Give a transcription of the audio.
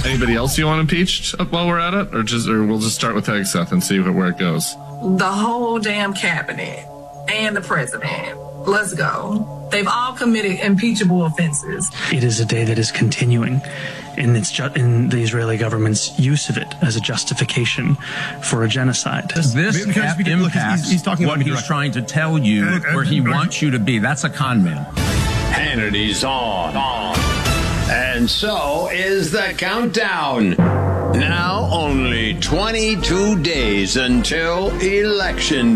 Anybody else you want impeached while we're at it? Or we'll just start with Hegseth and see where it goes? The whole damn cabinet and the president. Let's go. They've all committed impeachable offenses. It is a day that is continuing in the Israeli government's use of it as a justification for a genocide. This impacts he's talking what he's trying to tell you, where he wants you to be. That's a con man. Hannity's on. And so is the countdown. Now only 22 days until Election